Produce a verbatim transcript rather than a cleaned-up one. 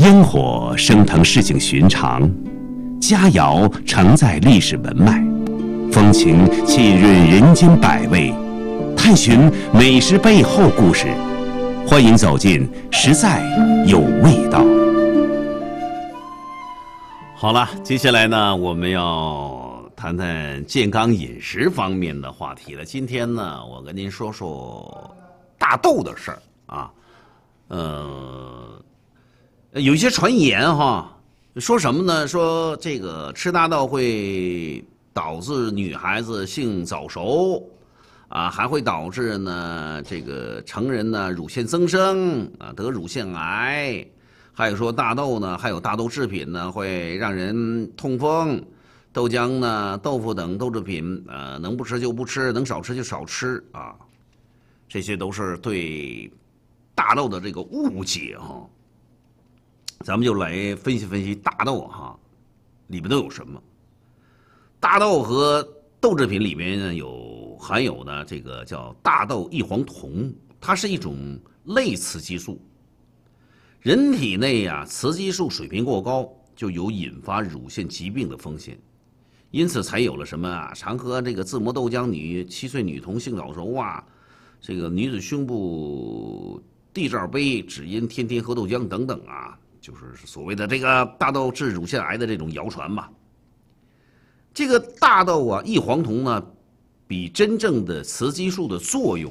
烟火升腾市井寻常，佳肴承载历史文脉，风情浸润人间百味，探寻美食背后故事。欢迎走进实在有味道。 好了，接下来呢，我们要谈谈健康饮食方面的话题了。今天呢，我跟您说说大豆的事儿啊。呃，有一些传言哈，说什么呢？说这个吃大豆会导致女孩子性早熟啊，还会导致呢这个成人呢乳腺增生啊，得乳腺癌。还有说大豆呢，还有大豆制品呢，会让人痛风。豆浆呢、豆腐等豆制品，呃，能不吃就不吃，能少吃就少吃啊。这些都是对大豆的这个误解哈。咱们就来分析分析大豆哈，里面都有什么？大豆和豆制品里面呢有含有呢这个叫大豆异黄酮，它是一种类雌激素。人体内呀、啊，雌激素水平过高，就有引发乳腺疾病的风险，因此才有了什么啊，常喝这个自磨豆浆女七岁女童性早熟啊，这个女子胸部地罩杯只因天天喝豆浆等等啊，就是所谓的这个大豆治乳腺癌的这种谣传吧。这个大豆啊，异黄酮呢，比真正的雌激素的作用